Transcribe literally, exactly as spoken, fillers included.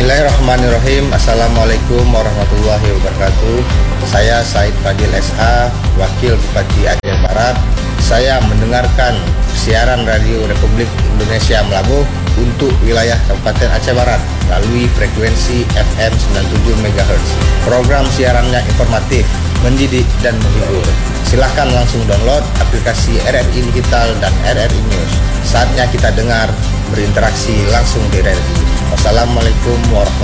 Bismillahirrahmanirrahim. Assalamualaikum warahmatullahi wabarakatuh. Saya Said Fadil S H, Wakil Bupati Aceh Barat. Saya mendengarkan siaran Radio Republik Indonesia Melabuh untuk wilayah Kabupaten Aceh Barat melalui frekuensi F M sembilan puluh tujuh megahertz. Program siarannya informatif, mendidik, dan menghibur. Silahkan langsung download aplikasi R R I Digital dan R R I News. Saatnya kita dengar, berinteraksi langsung di radio. Wassalamualaikum warahmatullahi wabarakatuh.